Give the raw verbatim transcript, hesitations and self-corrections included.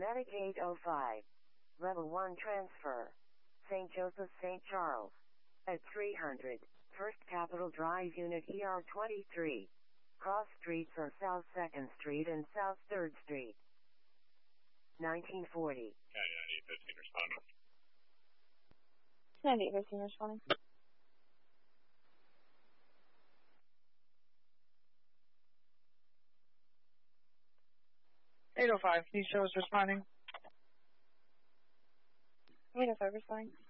Medic eight oh five. Level one transfer. Saint Joseph, Saint Charles. At three hundred. First Capitol Drive Unit E R twenty-three. Cross streets are South second Street and South third Street. nineteen forty. County ninety-eight fifteen responding. ninety-eight fifteen responding. eight oh five, can you show us responding? eight oh five responding.